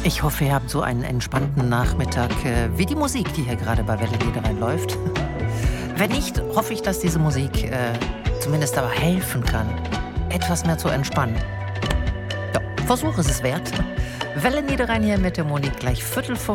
Ich hoffe, ihr habt so einen entspannten Nachmittag wie die Musik, die hier gerade bei Welle Niederrhein läuft. Wenn nicht, hoffe ich, dass diese Musik zumindest dabei helfen kann, etwas mehr zu entspannen. Ja, Versuch ist es wert. Welle Niederrhein hier mit der Monique gleich 14:45.